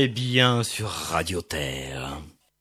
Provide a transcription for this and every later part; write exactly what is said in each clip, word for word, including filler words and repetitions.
est bien sur Radio Terre.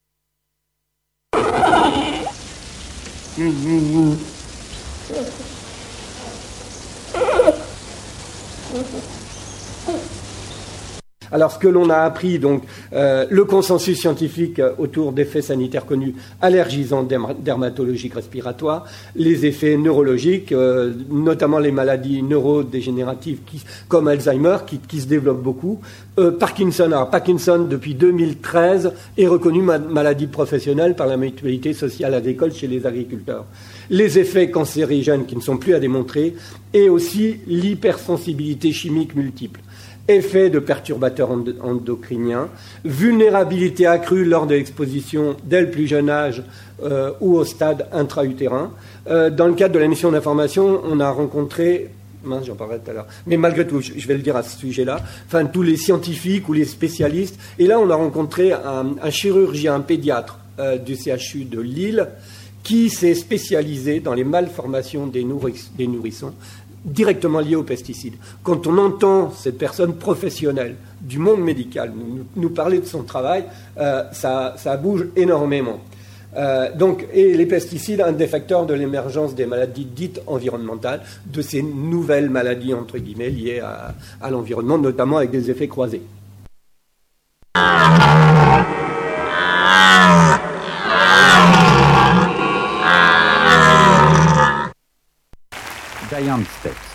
Alors, ce que l'on a appris, donc, euh, le consensus scientifique autour d'effets sanitaires connus allergisants dermatologiques respiratoires, les effets neurologiques, euh, notamment les maladies neurodégénératives qui, comme Alzheimer, qui, qui se développent beaucoup. Euh, Parkinson, alors Parkinson, depuis deux mille treize, est reconnu ma- maladie professionnelle par la Mutualité sociale agricole chez les agriculteurs. Les effets cancérigènes qui ne sont plus à démontrer, et aussi l'hypersensibilité chimique multiple. Effet de perturbateurs endocriniens, vulnérabilité accrue lors de l'exposition dès le plus jeune âge euh, ou au stade intra-utérin. Euh, dans le cadre de la mission d'information, on a rencontré, mince, j'en parlerai tout à l'heure, mais malgré tout, je vais le dire à ce sujet-là, enfin tous les scientifiques ou les spécialistes, et là on a rencontré un, un chirurgien, un pédiatre euh, du C H U de Lille, qui s'est spécialisé dans les malformations des, nourric- des nourrissons, directement lié aux pesticides. Quand on entend cette personne professionnelle du monde médical nous, nous parler de son travail, euh, ça, ça bouge énormément. Euh, donc, et les pesticides, un des facteurs de l'émergence des maladies dites environnementales, de ces nouvelles maladies, entre guillemets, liées à, à l'environnement, notamment avec des effets croisés. Giant Steps.